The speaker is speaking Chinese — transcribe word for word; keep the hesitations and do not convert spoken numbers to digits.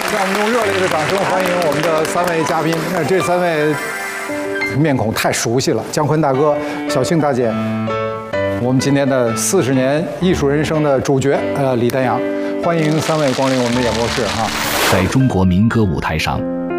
让我们用热烈的掌声欢迎我们的三位嘉宾。那这三位面孔太熟悉了，姜昆大哥、小庆大姐，我们今天的四十年艺术人生的主角，呃，李丹阳，欢迎三位光临我们的演播室哈。 在中国民歌舞台上，